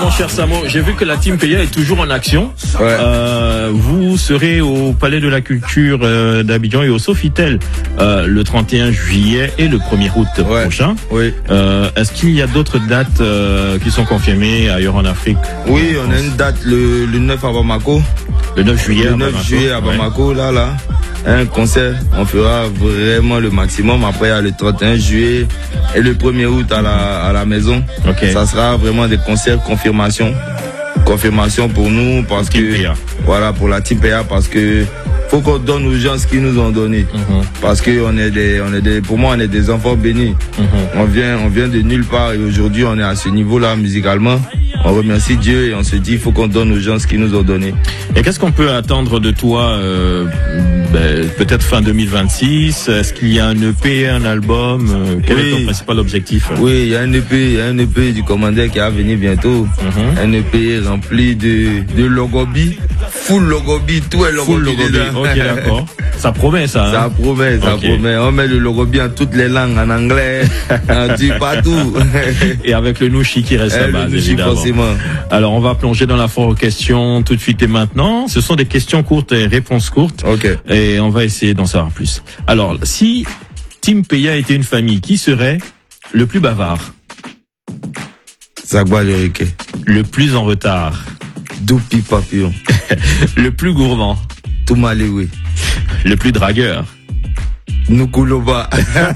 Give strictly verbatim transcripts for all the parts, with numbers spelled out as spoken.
mon cher Samo, j'ai vu que la Team Peya est toujours en action. Ouais. Euh, vous serez au Palais de la Culture euh, d'Abidjan et au Sofitel euh, le trente et un juillet et le premier août Ouais. prochain. Oui. Euh, est-ce qu'il y a d'autres dates euh, qui sont confirmées ailleurs en Afrique? Oui, on a une date le, le neuf à Bamako. Le neuf juillet Le à neuf Bamako. juillet à Bamako, là, là. Un concert, on fera vraiment le maximum. Après, il y a le trente et un juillet et le premier août à la, à la maison. Ok. Ça sera vraiment des concerts confirmation. Confirmation pour nous, parce Team que, Peya. voilà, pour la Team Peya, parce que faut qu'on donne aux gens ce qu'ils nous ont donné. Mhm. Parce que on est des, on est des, pour moi, on est des enfants bénis. Mhm. On vient, on vient de nulle part et aujourd'hui, on est à ce niveau-là musicalement. On remercie Dieu et on se dit, il faut qu'on donne aux gens ce qu'ils nous ont donné. Et qu'est-ce qu'on peut attendre de toi euh, ben, peut-être fin deux mille vingt-six? Est-ce qu'il y a un E P, un album? euh, Quel Oui. est ton principal objectif? Oui, il y a un E P, il y a un E P du commandeur qui va venir bientôt. Mhm. Un E P rempli de, de logobi, full logobi, tout est logobi. Full logobi. dedans. Ok, d'accord. Ça promet ça. Hein? Ça promet, ça Ok. promet. On met le logobi en toutes les langues, en anglais, en du partout. Et avec le nouchi qui reste Eh, à base, le nouchi, évidemment. forcément. Alors, on va plonger dans la foire aux questions tout de suite et maintenant. Ce sont des questions courtes et réponses courtes. Ok. Et on va essayer d'en savoir plus. Alors, si Team Peya était une famille, qui serait le plus bavard, Zagba le Riquet. le plus en retard, Doupi papillon. le plus gourmand, Toumalewe. le plus dragueur, Nukuloba.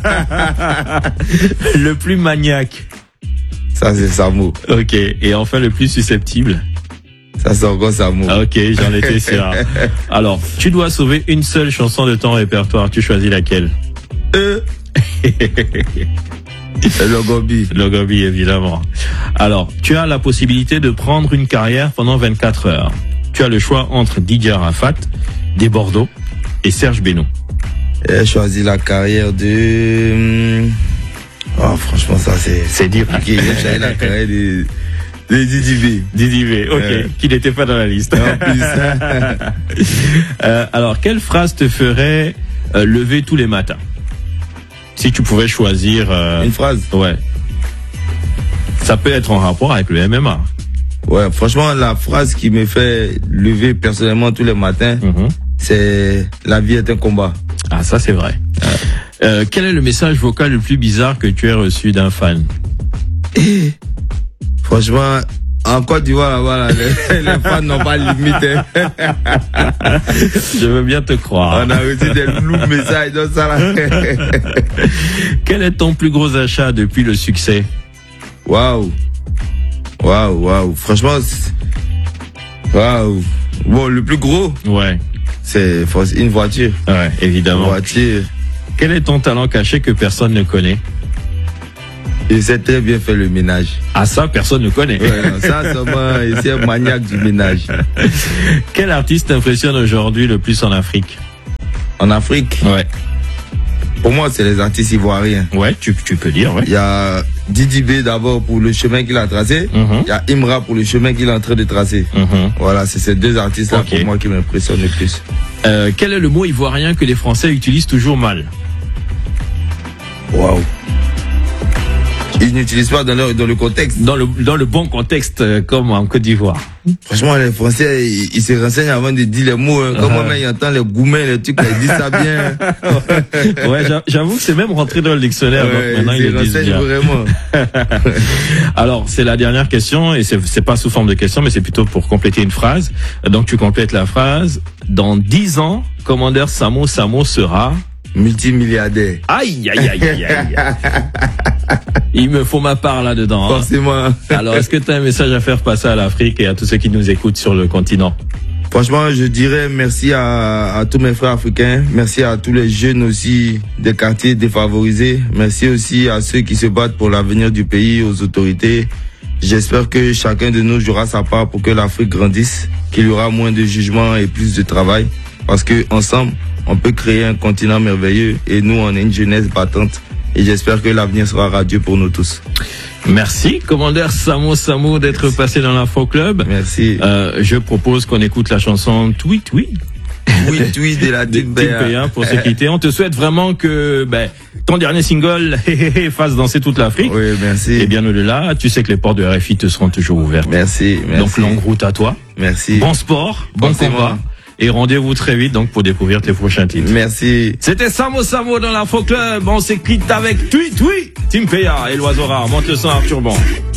le plus maniaque, Ça, c'est Samo. ok, et enfin le plus susceptible. Ça, c'est encore Samo. Ah, ok, j'en étais sûr. Alors, tu dois sauver une seule chanson de ton répertoire. Tu choisis laquelle? Euh. Le logobi. Logobi, évidemment. Alors, tu as la possibilité de prendre une carrière pendant vingt-quatre heures. Tu as le choix entre Didier Arafat, Des Bordeaux et Serge Benoît. J'ai choisi la carrière de... Oh, franchement, ça, c'est... C'est dire. Ok, j'ai choisi la carrière de... de Didi B. Didi V, ok, Ouais. qui n'était pas dans la liste. En plus. Euh, alors, quelle phrase te ferait euh, lever tous les matins? Si tu pouvais choisir... euh, Une phrase. Ouais. Ça peut être en rapport avec le M M A. Ouais, franchement, la phrase qui me fait lever personnellement tous les matins, Mhm. c'est « La vie est un combat Ah, ça c'est vrai. Euh, quel est le message vocal le plus bizarre que tu aies reçu d'un fan? ». Franchement, en Côte d'Ivoire, là-bas, là, les, les fans n'ont pas de limite. hein. Je veux bien te croire. On a reçu des lourds messages dans ça, là. Quel est ton plus gros achat depuis le succès? Waouh. Waouh, waouh. Franchement, c'est- waouh. Bon, le plus gros, Ouais, c'est une voiture. ouais, Une évidemment. voiture. Quel est ton talent caché que personne ne connaît? Je sais très bien faire le ménage. Ah, ça, personne ne connaît. Ouais, non, ça, seulement, c'est un maniaque du ménage. Quel artiste t'impressionne aujourd'hui le plus en Afrique? En Afrique, Ouais. pour moi, c'est les artistes ivoiriens. Ouais, tu, tu peux dire, ouais. Il y a Didi B d'abord pour le chemin qu'il a tracé. Mhm. Il y a Imra pour le chemin qu'il est en train de tracer. Mhm. Voilà, c'est ces deux artistes-là Ok. pour moi qui m'impressionnent le plus. Euh, quel est le mot ivoirien que les Français utilisent toujours mal? Waouh. Ils n'utilisent pas dans le, dans le contexte. Dans le, dans le bon contexte, euh, comme en Côte d'Ivoire. Franchement, les Français, ils, ils se renseignent avant de dire les mots. Hein. Comme moi, ils entendent les gourmets, les trucs, ils disent ça bien. Ouais, j'a- j'avoue que c'est même rentré dans le dictionnaire. donc Ouais, maintenant, ils ils se le disent renseignent bien. vraiment. Alors, c'est la dernière question, et c'est c'est pas sous forme de question, mais c'est plutôt pour compléter une phrase. Donc, tu complètes la phrase. Dans dix ans, commandeur Samo Samo sera... Multimilliardaire. Aïe, aïe, aïe, aïe, aïe. Il me faut ma part là-dedans. Hein. Forcément. Alors, est-ce que tu as un message à faire passer à l'Afrique et à tous ceux qui nous écoutent sur le continent? Franchement, je dirais merci à, à tous mes frères africains. Merci à tous les jeunes aussi des quartiers défavorisés. Merci aussi à ceux qui se battent pour l'avenir du pays, aux autorités. J'espère que chacun de nous jouera sa part pour que l'Afrique grandisse, qu'il y aura moins de jugement et plus de travail. Parce que ensemble, on peut créer un continent merveilleux et nous, on est une jeunesse battante. Et j'espère que l'avenir sera radieux pour nous tous. Merci, commandeur Samo Samo, d'être passé dans l'Info Club. Merci. Euh, je propose qu'on écoute la chanson Tweet Oui. Oui, oui, de la Team P A pour se quitter. On te souhaite vraiment que ben, ton dernier single fasse danser toute l'Afrique. Oui, merci. Et bien au-delà, tu sais que les portes de R F I te seront toujours ouvertes. Merci, merci. Donc longue route à toi. Merci. Bon sport, bon Forcément. combat. Et rendez-vous très vite donc pour découvrir tes prochains titres. Merci. C'était Samo Samo dans l'Afro Club. On s'équitte avec Tui Tui, Team P A et l'Oiseau Rare. Monte le son Arthur Bon.